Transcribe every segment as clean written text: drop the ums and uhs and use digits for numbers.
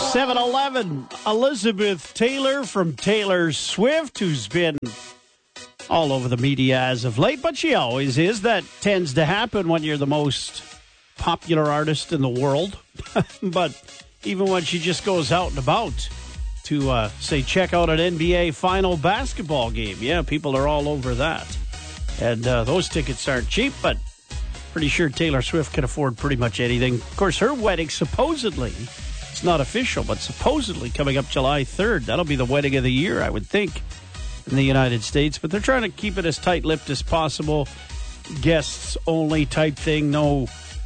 7-Eleven, Elizabeth Taylor from Taylor Swift, who's been all over the media as of late, but she always is. That tends to happen when you're the most popular artist in the world. But even when she just goes out and about to, say, check out an NBA final basketball game, yeah, people are all over that. And those tickets aren't cheap, but pretty sure Taylor Swift can afford pretty much anything. Of course, her wedding supposedly, it's not official, but supposedly coming up July 3rd. That'll be the wedding of the year, I would think, in the United States. But they're trying to keep it as tight-lipped as possible. Guests only type thing. No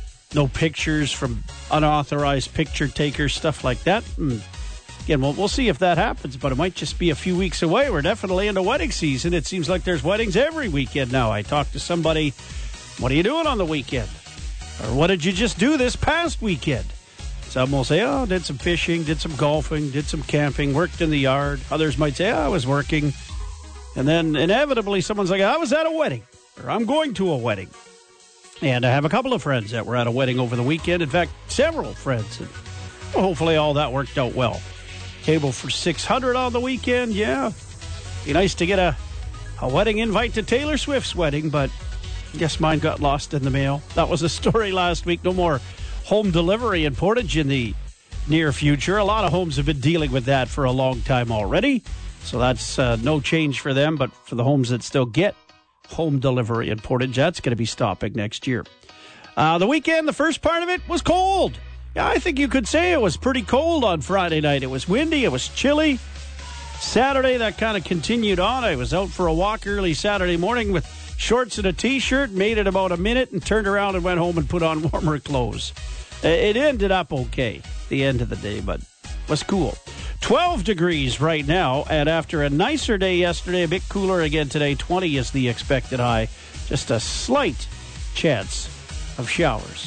pictures from unauthorized picture takers, stuff like that. And again, we'll see if that happens, but it might just be a few weeks away. We're definitely into wedding season. It seems like there's weddings every weekend now. I talked to somebody, what are you doing on the weekend? Or what did you just do this past weekend? Some will say, oh, did some fishing, did some golfing, did some camping, worked in the yard. Others might say, I was working. And then inevitably someone's like, I was at a wedding, or I'm going to a wedding. And I have a couple of friends that were at a wedding over the weekend. In fact, several friends. And hopefully all that worked out well. Table for 600 on the weekend, yeah. Be nice to get a wedding invite to Taylor Swift's wedding, but I guess mine got lost in the mail. That was a story last week. No more home delivery in Portage in the near future. A lot of homes have been dealing with that for a long time already. So that's no change for them, but for the homes that still get home delivery in Portage, that's going to be stopping next year. The weekend, the first part of it was cold. Yeah, I think you could say it was pretty cold on Friday night. It was windy, it was chilly. Saturday, that kind of continued on. I was out for a walk early Saturday morning with shorts and a T-shirt, made it about a minute, and turned around and went home and put on warmer clothes. It ended up okay at the end of the day, but was cool. 12 degrees right now, and after a nicer day yesterday, a bit cooler again today, 20 is the expected high. Just a slight chance of showers.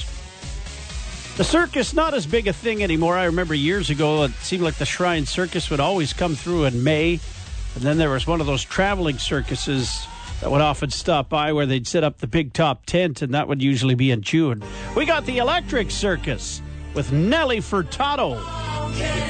The circus, not as big a thing anymore. I remember years ago, it seemed like the Shrine Circus would always come through in May, and then there was one of those traveling circuses that would often stop by where they'd set up the big top tent, and that would usually be in June. We got the Electric Circus with Nelly Furtado.